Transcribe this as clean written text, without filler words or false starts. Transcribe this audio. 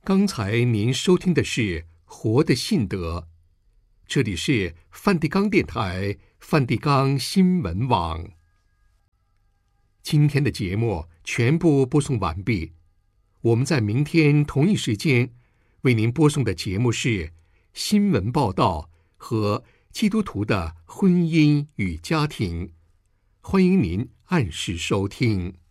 刚才您收听的是《活的信德》，这里是梵蒂冈电台、梵蒂冈新闻网。今天的节目全部播送完毕，我们在明天同一时间为您播送的节目是新闻报道和基督徒的婚姻与家庭，欢迎您按时收听。